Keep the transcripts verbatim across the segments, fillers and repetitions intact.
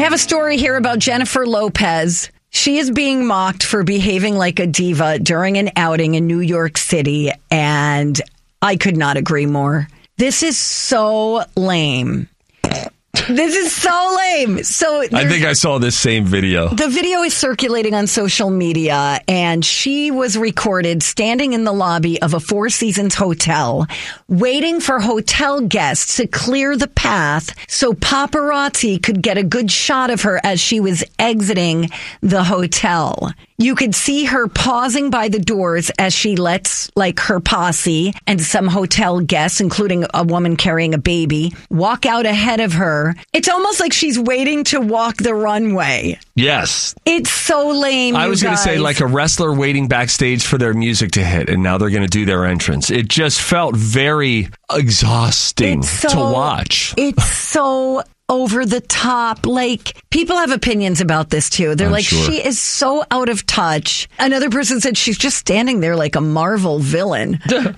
have a story here about Jennifer Lopez. She is being mocked for behaving like a diva during an outing in New York City, and I could not agree more. This is so lame. This is so lame. So I think I saw this same video. The video is circulating on social media, and she was recorded standing in the lobby of a Four Seasons hotel, waiting for hotel guests to clear the path so paparazzi could get a good shot of her as she was exiting the hotel. You could see her pausing by the doors as she lets like her posse and some hotel guests, including a woman carrying a baby, walk out ahead of her. It's almost like she's waiting to walk the runway. Yes. It's so lame. I was going to say like a wrestler waiting backstage for their music to hit, and now they're going to do their entrance. It just felt very exhausting so, to watch. It's so over the top. Like, people have opinions about this too. They're I'm like, sure. she is so out of touch. Another person said she's just standing there like a Marvel villain.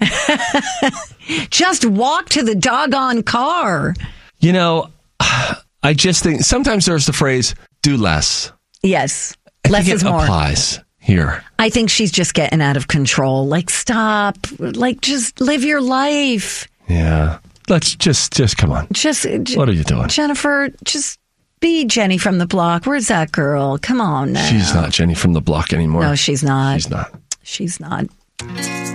Just walk to the doggone car. You know, I just think sometimes there's the phrase, do less. Yes. I Less think is it more. applies here. I think she's just getting out of control. Like, stop. Like, just live your life. Yeah. Let's just, just come on. Just. What are you doing? Jennifer, just be Jenny from the block. Where's that girl? Come on now. She's not Jenny from the block anymore. No, she's not. She's not. She's not.